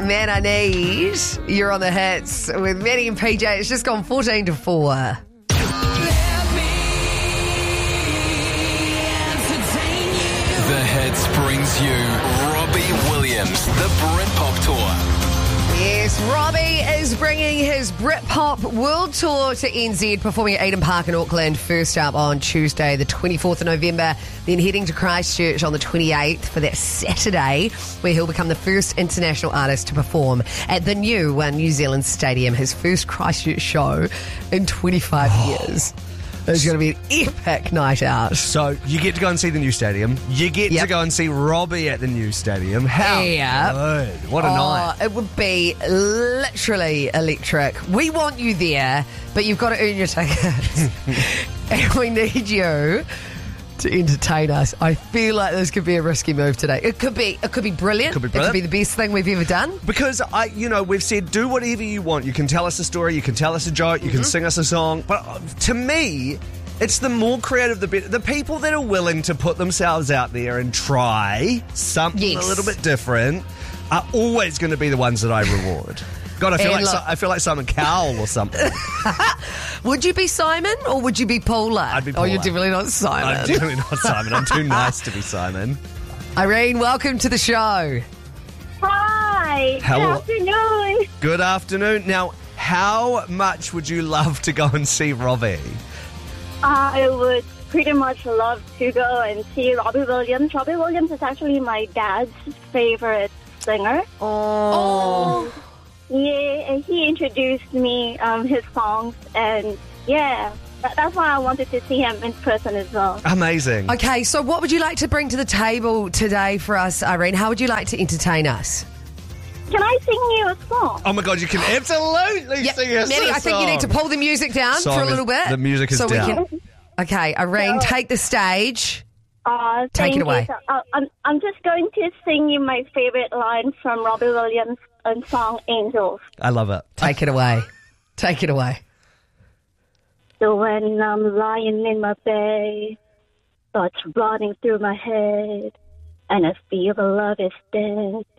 Man I Need. You're on the hits with Maddie and PJ. It's just gone 14-4. The Hits brings you Robbie Williams, the Britpop Tour. Yes, Robbie is bringing his Britpop World Tour to NZ, performing at Eden Park in Auckland, first up on Tuesday, the 24th of November, then heading to Christchurch on the 28th for that Saturday, where he'll become the first international artist to perform at the new New Zealand Stadium, his first Christchurch show in 25 years. It's going to be an epic night out. So you get to go and see the new stadium. You get to go and see Robbie at the new stadium. How good. What a night. It would be literally electric. We want you there, but you've got to earn your tickets. And we need you to entertain us. I feel like this could be a risky move today. It could be brilliant. It could be the best thing we've ever done. Because we've said do whatever you want. You can tell us a story, you can tell us a joke, you can sing us a song. But to me, it's the more creative, the better. The people that are willing to put themselves out there and try something a little bit different are always going to be the ones that I reward. God, I feel like Simon Cowell or something. Would you be Simon or would you be Paula? I'd be Paula. Oh, you're definitely not Simon. I'm definitely not Simon. I'm too nice to be Simon. Irene, welcome to the show. Hi. Good afternoon. Good afternoon. Now, how much would you love to go and see Robbie? I would pretty much love to go and see Robbie Williams. Robbie Williams is actually my dad's favorite singer. Oh. Yeah, and he introduced me his songs, and that's why I wanted to see him in person as well. Amazing. Okay, so what would you like to bring to the table today for us, Irene? How would you like to entertain us? Can I sing you a song? Oh my God, you can absolutely sing us Maddie, a I think you need to pull the music down for a little bit. The music is down. Okay, Irene, take the stage. Take it away. So, I'm just going to sing you my favorite line from Robbie Williams' song Angels. I love it. Take it away. Take it away. So when I'm lying in my bed, thoughts running through my head, and I feel the love is dead,